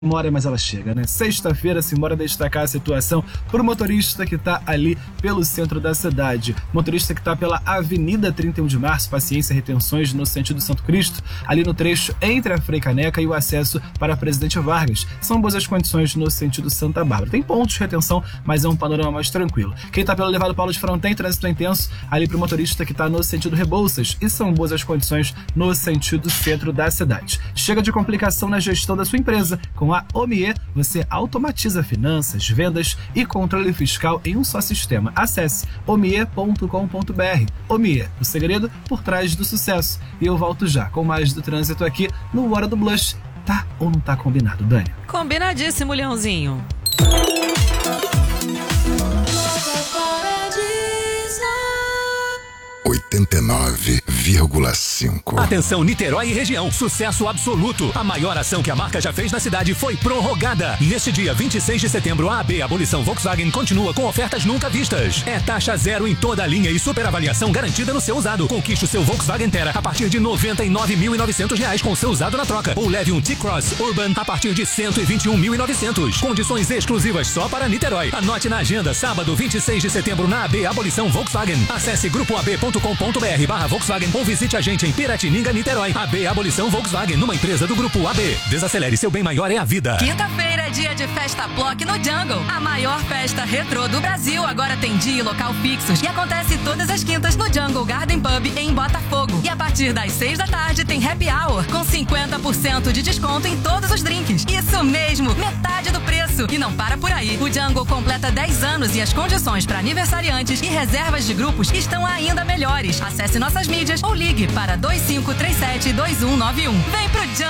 Demora, mas ela chega, né? Sexta-feira, simbora destacar a situação pro motorista que tá ali pelo centro da cidade. Motorista que tá pela Avenida 31 de Março, Paciência, Retenções, no sentido Santo Cristo, ali no trecho entre a Frei Caneca e o acesso para a Presidente Vargas. São boas as condições no sentido Santa Bárbara. Tem pontos de retenção, mas é um panorama mais tranquilo. Quem tá pelo elevado Paulo de Fronten, trânsito intenso, ali pro motorista que tá no sentido Rebouças, e são boas as condições no sentido centro da cidade. Chega de complicação na gestão da sua empresa. Com a Omie, você automatiza finanças, vendas e controle fiscal em um só sistema. Acesse omie.com.br. Omie, o segredo por trás do sucesso. E eu volto já com mais do trânsito aqui no Hora do Blush. Tá ou não tá combinado, Dani? Combinadíssimo, Leãozinho. 89,5. Atenção, Niterói e região. Sucesso absoluto. A maior ação que a marca já fez na cidade foi prorrogada. Neste dia 26 de setembro, a AB Abolição Volkswagen continua com ofertas nunca vistas. É taxa zero em toda a linha e superavaliação garantida no seu usado. Conquiste o seu Volkswagen Tera a partir de R$ 99.900 com seu usado na troca. Ou leve um T-Cross Urban a partir de R$ 121.900. Condições exclusivas só para Niterói. Anote na agenda, sábado 26 de setembro na AB Abolição Volkswagen. Acesse grupoab.com.br/Volkswagen ou visite a gente em Piratininga, Niterói. AB Abolição Volkswagen, numa empresa do Grupo AB. Desacelere, seu bem maior é a vida. Quinta-feira é dia de Festa Block no Jungle. A maior festa retrô do Brasil. Agora tem dia e local fixos e acontece todas as quintas no Jungle Garden Pub em Botafogo. E a partir das 6 da tarde tem Happy Hour com 50% de desconto em todos os drinks. Isso mesmo, metade do preço. E não para por aí. O Jungle completa 10 anos e as condições para aniversariantes e reservas de grupos estão ainda melhores. Acesse nossas mídias ou ligue para 2537-2191. Vem pro Jungle!